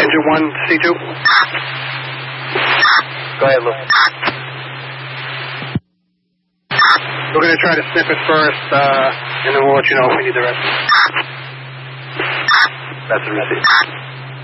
Engine 1, C2. Go ahead, Lou. We're going to try to snip it first, and then we'll let you know if we need the rest. That's the receipt.